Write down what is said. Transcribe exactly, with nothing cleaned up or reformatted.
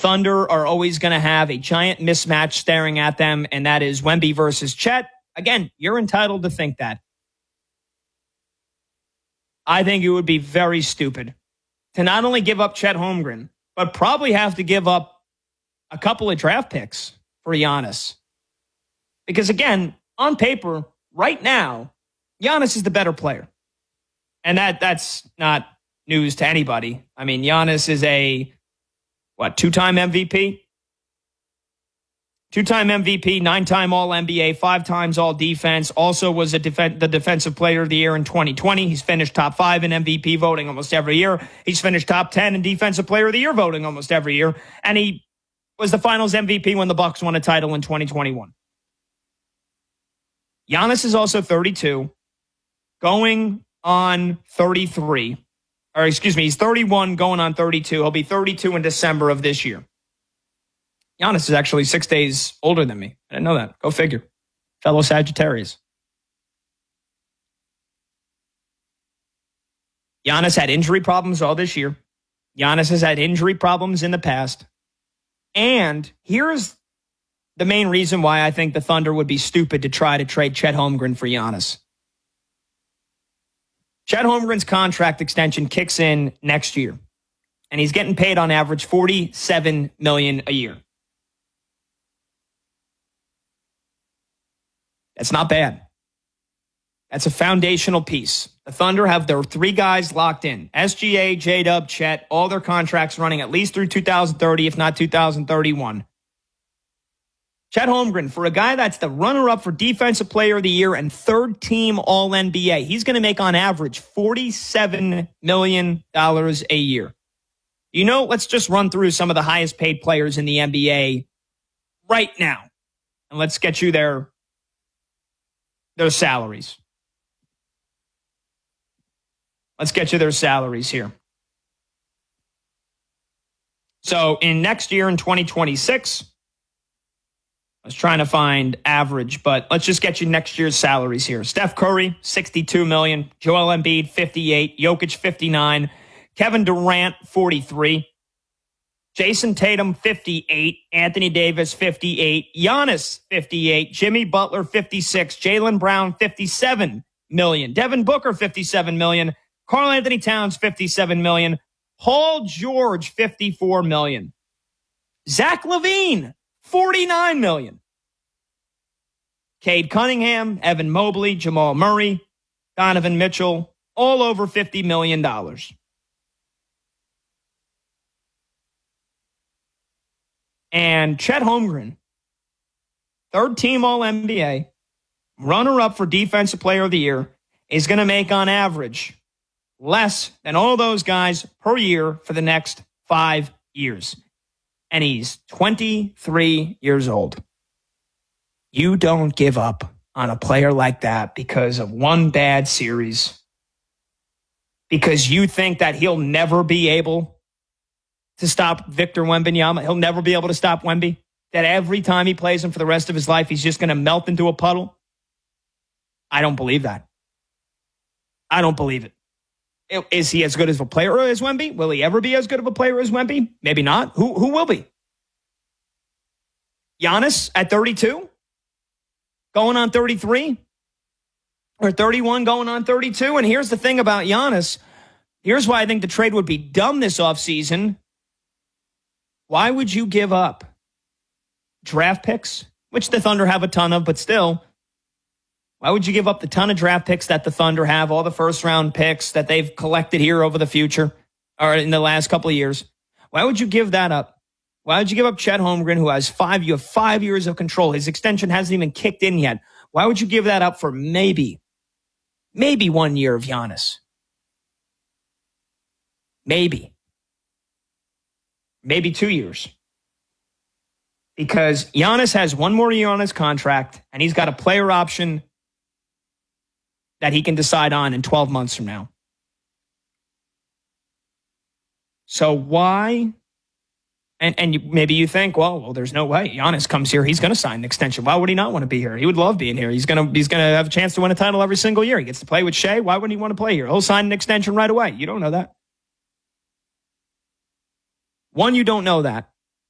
Thunder are always going to have a giant mismatch staring at them, and that is Wemby versus Chet. Again, you're entitled to think that. I think it would be very stupid to not only give up Chet Holmgren, but probably have to give up a couple of draft picks for Giannis. Because again, on paper, right now, Giannis is the better player. And that that's not news to anybody. I mean, Giannis is a, what, two-time M V P? Two-time M V P, nine-time All N B A, five times All Defense. Also was a def- the Defensive Player of the Year in twenty twenty. He's finished top five in M V P voting almost every year. He's finished top ten in Defensive Player of the Year voting almost every year. And he was the Finals M V P when the Bucks won a title in twenty twenty-one. Giannis is also thirty-two, going on thirty-three. Or excuse me, he's thirty-one, going on thirty-two. He'll be thirty-two in December of this year. Giannis is actually six days older than me. I didn't know that. Go figure. Fellow Sagittarius. Giannis had injury problems all this year. Giannis has had injury problems in the past. And here's the main reason why I think the Thunder would be stupid to try to trade Chet Holmgren for Giannis. Chet Holmgren's contract extension kicks in next year, and he's getting paid on average forty-seven million dollars a year. That's not bad. That's a foundational piece. The Thunder have their three guys locked in. S G A, J-Dub, Chet, all their contracts running at least through two thousand thirty, if not two thousand thirty-one. Chet Holmgren, for a guy that's the runner-up for Defensive Player of the Year and third-team All N B A, he's going to make on average forty-seven million dollars a year. You know, let's just run through some of the highest-paid players in the N B A right now, and let's get you their, their salaries. Let's get you their salaries here. So in next year, in twenty twenty-six, I was trying to find average, but let's just get you next year's salaries here. Steph Curry, sixty-two million dollars. Joel Embiid, fifty-eight. Jokic, fifty-nine. Kevin Durant, forty-three. Jason Tatum, fifty-eight. Anthony Davis, fifty-eight. Giannis, fifty-eight. Jimmy Butler, fifty-six. Jaylen Brown, fifty-seven million dollars. Devin Booker, fifty-seven million dollars. Karl Anthony Towns, fifty-seven million dollars. Paul George, fifty-four million dollars. Zach LaVine, forty-nine million dollars. Cade Cunningham, Evan Mobley, Jamal Murray, Donovan Mitchell, all over fifty million dollars. And Chet Holmgren, third team All N B A, runner-up for Defensive Player of the Year, is going to make on average less than all those guys per year for the next five years. And he's twenty-three years old. You don't give up on a player like that because of one bad series. Because you think that he'll never be able to stop Victor Wembanyama. He'll never be able to stop Wemby. That every time he plays him for the rest of his life, he's just going to melt into a puddle. I don't believe that. I don't believe it. Is he as good as a player as Wemby? Will he ever be as good of a player as Wemby? Maybe not. Who who will be? Giannis at thirty-two? Going on thirty-three? Or thirty-one going on thirty-two? And here's the thing about Giannis. Here's why I think the trade would be dumb this offseason. Why would you give up draft picks, which the Thunder have a ton of, but still, why would you give up the ton of draft picks that the Thunder have, all the first-round picks that they've collected here over the future, or in the last couple of years? Why would you give that up? Why would you give up Chet Holmgren, who has five, you have five years of control? His extension hasn't even kicked in yet. Why would you give that up for maybe, maybe one year of Giannis? Maybe. Maybe two years. Because Giannis has one more year on his contract, and he's got a player option that he can decide on in twelve months from now. So why? And and you, maybe you think, well, well, there's no way. Giannis comes here, he's going to sign an extension. Why would he not want to be here? He would love being here. He's going to he's going to have a chance to win a title every single year. He gets to play with Shea. Why wouldn't he want to play here? He'll sign an extension right away. You don't know that. One, you don't know that.